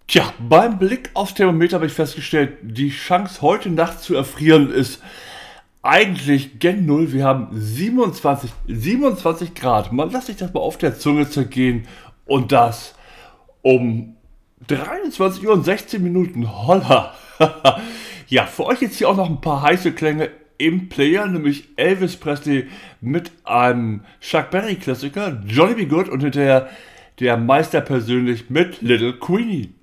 Tja, beim Blick aufs Thermometer habe ich festgestellt, die Chance heute Nacht zu erfrieren ist eigentlich gen Null. Wir haben 27 Grad. Man lässt sich das mal auf der Zunge zergehen und das um 23 Uhr und 16 Minuten. Holla! Ja, für euch jetzt hier auch noch ein paar heiße Klänge im Player, nämlich Elvis Presley mit einem Chuck Berry Klassiker, Johnny B. Good und hinterher der Meister persönlich mit Little Queenie.